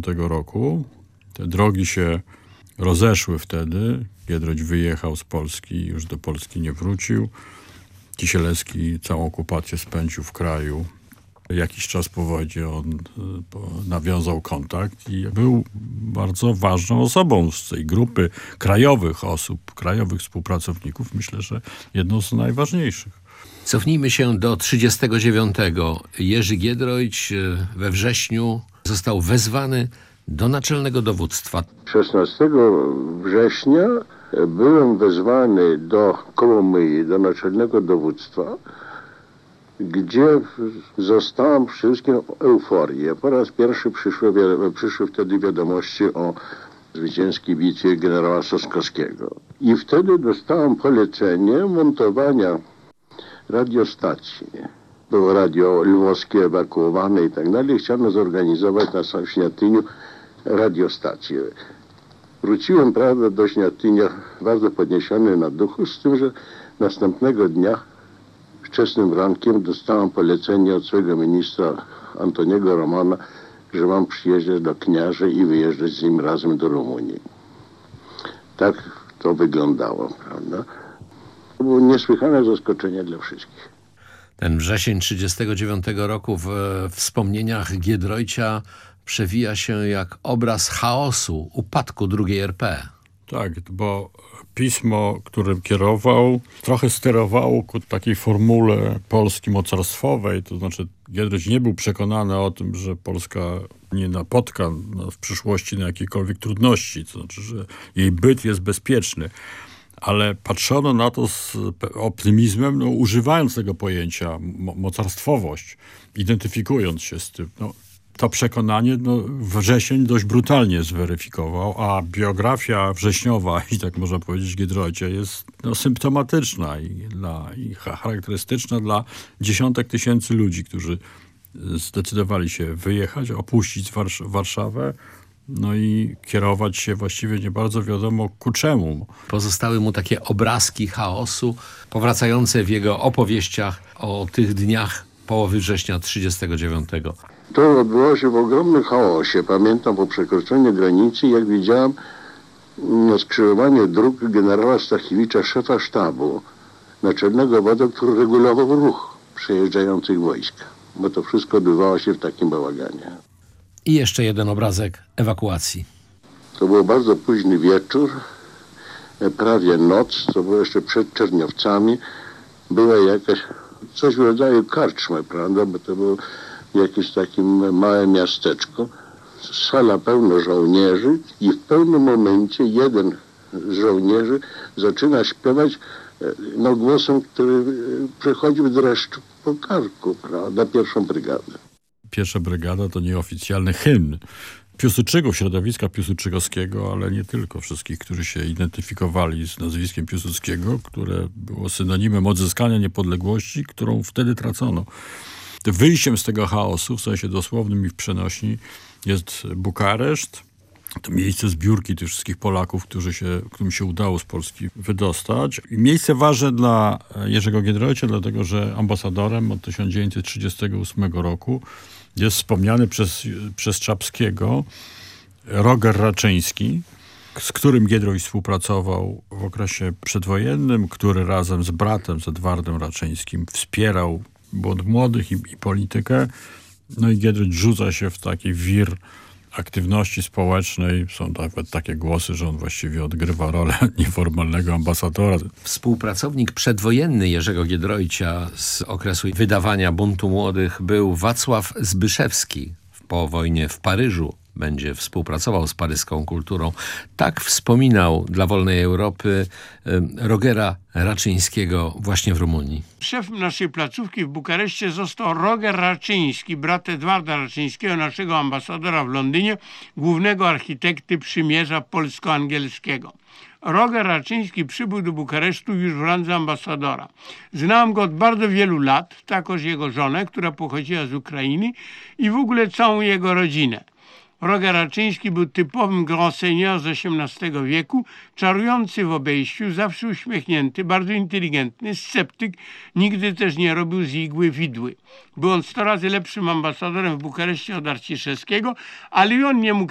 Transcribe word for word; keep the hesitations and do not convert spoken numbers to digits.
dziewiątego roku. Te drogi się rozeszły wtedy. Giedroyć wyjechał z Polski i już do Polski nie wrócił. Kisielewski całą okupację spędził w kraju. Jakiś czas po wojnie on nawiązał kontakt i był bardzo ważną osobą z tej grupy krajowych osób, krajowych współpracowników. Myślę, że jedną z najważniejszych. Cofnijmy się do trzydziestego dziewiątego. Jerzy Giedroyć we wrześniu został wezwany do naczelnego dowództwa. szesnastego września byłem wezwany do Kołomyi, do naczelnego dowództwa, gdzie zostałem wszystkim euforię. Po raz pierwszy przyszły, przyszły wtedy wiadomości o zwycięskiej bitwie generała Soskowskiego. I wtedy dostałem polecenie montowania radiostacji. Było radio lwowskie ewakuowane i tak dalej. Chciano zorganizować na Śniatyniu radiostację. Wróciłem, prawda, do Śniatynia bardzo podniesiony na duchu, z tym, że następnego dnia wczesnym rankiem dostałem polecenie od swojego ministra Antoniego Romana, że mam przyjeżdżać do Kniarzy i wyjeżdżać z nim razem do Rumunii. Tak to wyglądało, prawda? To było niesłychane zaskoczenie dla wszystkich. Ten wrzesień trzydziestego dziewiątego roku w wspomnieniach Giedroycia przewija się jak obraz chaosu, upadku drugiej er pe. Tak, bo pismo, którym kierował, trochę sterowało ku takiej formule Polski mocarstwowej. To znaczy Giedroyć nie był przekonany o tym, że Polska nie napotka no, w przyszłości na jakiekolwiek trudności. To znaczy, że jej byt jest bezpieczny. Ale patrzono na to z optymizmem, no, używając tego pojęcia mo- mocarstwowość, identyfikując się z tym. No, to przekonanie no, wrzesień dość brutalnie zweryfikował, a biografia wrześniowa, i tak można powiedzieć, Giedroycia jest no, symptomatyczna i, dla, i charakterystyczna dla dziesiątek tysięcy ludzi, którzy zdecydowali się wyjechać, opuścić Warsz- Warszawę, no i kierować się właściwie nie bardzo wiadomo ku czemu. Pozostały mu takie obrazki chaosu, powracające w jego opowieściach o tych dniach połowy września trzydziestego dziewiątego. To odbyło się w ogromnym chaosie. Pamiętam po przekroczeniu granicy, jak widziałem na skrzyżowaniu dróg generała Stachiewicza, szefa sztabu, naczelnego wodza, który regulował ruch przejeżdżających wojsk. Bo to wszystko odbywało się w takim bałaganie. I jeszcze jeden obrazek ewakuacji. To był bardzo późny wieczór, prawie noc, to było jeszcze przed Czerniowcami. Była jakaś, coś w rodzaju karczmy, prawda, bo to było jakieś takie małe miasteczko. Sala pełna żołnierzy i w pewnym momencie jeden z żołnierzy zaczyna śpiewać no, głosem, który przechodził dreszcz po karku, prawda, pierwszą brygadę. Pierwsza brygada to nieoficjalny hymn Piłsudczyków, środowiska piłsudczykowskiego, ale nie tylko, wszystkich, którzy się identyfikowali z nazwiskiem Piłsudskiego, które było synonimem odzyskania niepodległości, którą wtedy tracono. Wyjściem z tego chaosu, w sensie dosłownym i w przenośni, jest Bukareszt. To miejsce zbiórki tych wszystkich Polaków, którzy się, którym się udało z Polski wydostać. I miejsce ważne dla Jerzego Giedroycia, dlatego że ambasadorem od tysiąc dziewięćset trzydziestego ósmego roku jest wspomniany przez, przez Czapskiego Roger Raczyński, z którym Giedroyć współpracował w okresie przedwojennym, który razem z bratem, z Edwardem Raczyńskim, wspierał błąd młodych i, i politykę. No i Giedroyć rzuca się w taki wir aktywności społecznej. Są nawet takie głosy, że on właściwie odgrywa rolę nieformalnego ambasadora. Współpracownik przedwojenny Jerzego Giedroycia z okresu wydawania Buntu Młodych był Wacław Zbyszewski. Po wojnie w Paryżu będzie współpracował z paryską kulturą. Tak wspominał dla Wolnej Europy Rogera Raczyńskiego właśnie w Rumunii. Szefem naszej placówki w Bukareszcie został Roger Raczyński, brat Edwarda Raczyńskiego, naszego ambasadora w Londynie, głównego architekty przymierza polsko-angielskiego. Roger Raczyński przybył do Bukaresztu już w randze ambasadora. Znałem go od bardzo wielu lat, takoż jego żonę, która pochodziła z Ukrainy i w ogóle całą jego rodzinę. Roger Raczyński był typowym grand seigneur z osiemnastego wieku, czarujący w obejściu, zawsze uśmiechnięty, bardzo inteligentny, sceptyk, nigdy też nie robił z igły widły. Był on sto razy lepszym ambasadorem w Bukareszcie od Arciszewskiego, ale i on nie mógł